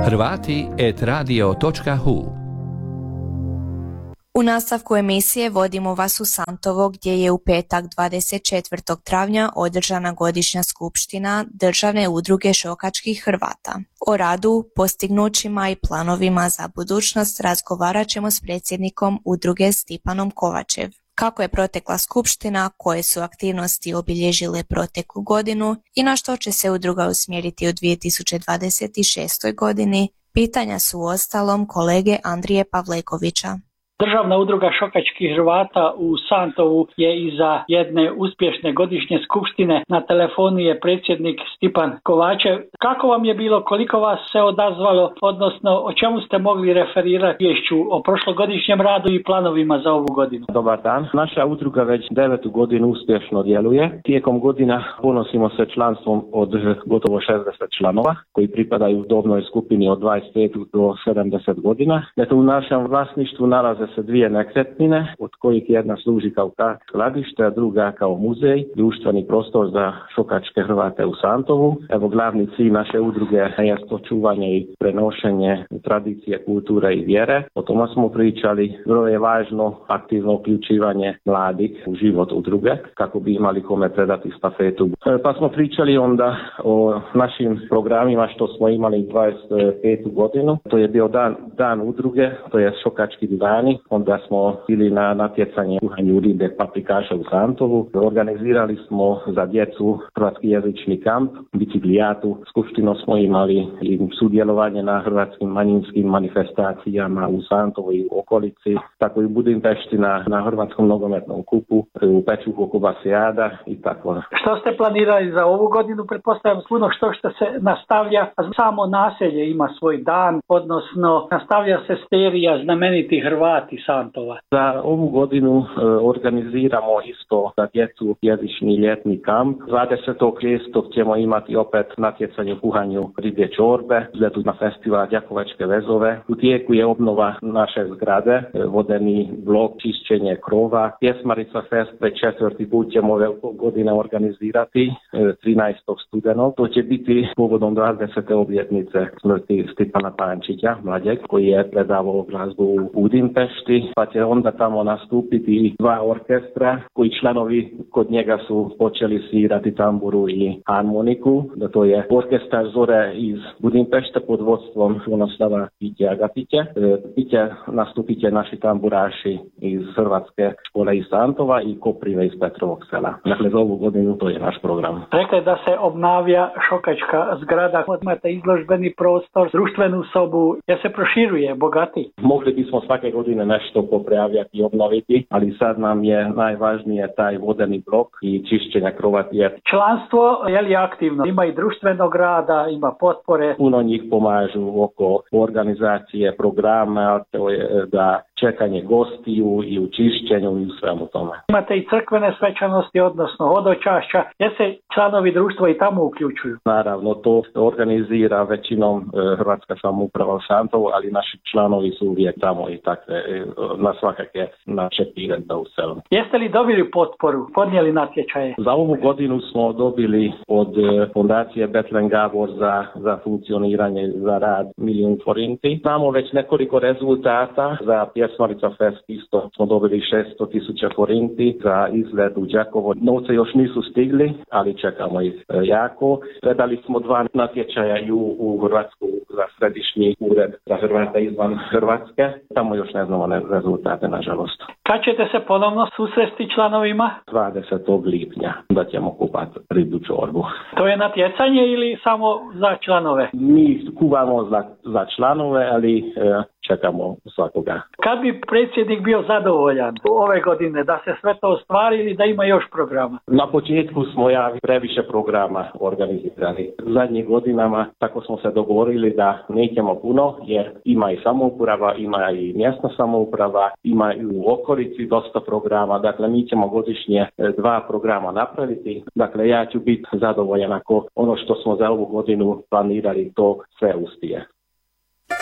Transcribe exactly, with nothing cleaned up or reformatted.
Hrvati et radio točka hu. U nastavku emisije vodimo vas u Santovo gdje je u petak dvadeset četvrtog travnja održana godišnja skupština Državne udruge šokačkih Hrvata. O radu, postignućima i planovima za budućnost razgovarat ćemo s predsjednikom udruge Stipanom Kovačev. Kako je protekla skupština, koje su aktivnosti obilježile proteklu godinu i na što će se udruga usmjeriti u dvije tisuće dvadeset šestoj godini, pitanja su uostalom kolege Andrije Pavlekovića. Državna udruga šokačkih Hrvata u Santovu je iza jedne uspješne godišnje skupštine. Na telefonu je predsjednik Stipan Kovačev. Kako vam je bilo, koliko vas se odazvalo, odnosno o čemu ste mogli referirati izvješću o prošlogodišnjem radu i planovima za ovu godinu? Dobar dan. Naša udruga već devetu godinu uspješno djeluje. Tijekom godina ponosimo se članstvom od gotovo šezdeset članova koji pripadaju dobnoj skupini od dvadeset pet do sedamdeset godina. Eto, u našem vlasništvu nalaze se dvije nekretnine, od kojih jedna služi kao skladište, a druga kao muzej, društveni prostor za šokačke Hrvate u Santovu. Evo, glavni cilj naše udruge je očuvanje i prenošenje tradicije, kulture i vjere. O tome smo pričali. Vrlo je važno aktivno uključivanje mladih u život udruge, kako bi imali kome predati stafetu. Pa smo pričali onda o našim programima što smo imali dvadeset petu godinu. To je bio dan, dan udruge, to je šokački divani. Onda smo bili na natjecanje kuhanju ribe paprikaša u Santovu. Organizirali smo za djecu hrvatski jezični kamp, biciklijatu. Skupštinu smo imali i sudjelovanje na hrvatskim manjinskim manifestacijama u Santovu i u okolici. Tako i u Budimpešti na, na hrvatskom nogometnom kupu, u Pečuhu oko Basijada i tako. Što ste planirali za ovu godinu? Pretpostavljam puno što što se nastavlja. Samo naselje ima svoj dan, odnosno nastavlja se serija znameniti Hrvati Santova. Za ovu godinu e, organiziramo isto za djecu jezični ljetni kamp. dvadesetog šestog ćemo imati opet natjecanje u kuhanju riblje čorbe, izletu na festival Đakovačke vezove. U tijeku je obnova naše zgrade, e, vodeni blok, čišćenje krova. Pjesmarica fest već četvrti put ćemo ove godine organizirati, e, trinaestog studenog. To će biti povodom dvadesete obljetnice smrti Stipana Pančića, mlađeg, koji je predavao glazbu u Budimpešti. Pa će onda tamo nastupiti dva orkestra koji članovi kod njega su počeli svirati tamburu i harmoniku. Da to je orkestar Zore iz Budimpešte pod vodstvom Krunoslava Pitje Agatiće. Pitje nastupit će naši tamburaši iz Hrvatske škole iz Santova i Koprive iz Petrovog sela. Dakle, za ovu godinu to je naš program. Rekli da se obnavlja šokačka zgrada. Imate izložbeni prostor, društvenu sobu, jer se proširuje, bogati. Mogli bismo svake godine nešto popravljati i obnoviti, ali sad nam je najvažnije taj vodeni blok i čišćenja krova. Članstvo je li aktivno? Ima i društvenog rada, ima potpore. Puno njih pomažu oko organizacije programa, to je da čekanje gostiju i u čišćenju i u svemu tome. Imate i crkvene svečanosti, odnosno hodočašća, jer se članovi društva i tamo uključuju. Naravno, to organizira većinom Hrvatska samouprava u Santovu, ali naši članovi su uvijek tamo i takve na svakake naše pirenda u selu. Jeste li dobili potporu, podnijeli natječaje? Za ovu godinu smo dobili od fondacije Betlen Gabor za, za funkcioniranje, za rad milijun forinti. Znamo već nekoliko rezultata. Za Pjesmarica fest isto smo dobili šesto tisuća forinti, za izgled u Đakovo. Novce još nisu stigli, ali čekamo ih jako. Predali smo dva natječaja i u, u Hrvatsku za središnji ured za Hrvate izvan Hrvatske. Tamo još ne znamo rezultate, nažalost. Kad ćete se ponovno susresti članovima? dvadesetog lipnja da ćemo kupati riblju čorbu. To je natjecanje ili samo za članove? Mi kuvamo za, za članove, ali e, čekamo svakoga. Kad bi predsjednik bio zadovoljan ove godine da se sve to ostvari ili da ima još programa? Na početku smo ja previše programa organizirali. Zadnjih godinama tako smo se dogovorili da nećemo puno, jer ima i samouprava, ima i mjesna samouprava, ima i u okolici dosta programa. Dakle, mi ćemo godišnje dva programa napraviti. Dakle, ja ću biti zadovoljan ako ono što smo za ovu godinu planirali to sve uspije.